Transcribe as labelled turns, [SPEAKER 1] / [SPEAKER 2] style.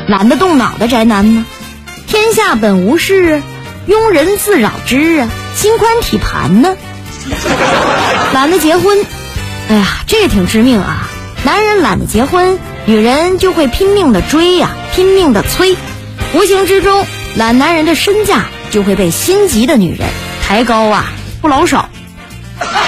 [SPEAKER 1] 懒得动脑的宅男呢？天下本无事，庸人自扰之啊，心宽体盘呢。懒得结婚，哎呀，这也挺致命啊！男人懒得结婚，女人就会拼命的追呀，拼命的催，无形之中，懒男人的身价就会被心急的女人抬高啊，不老少。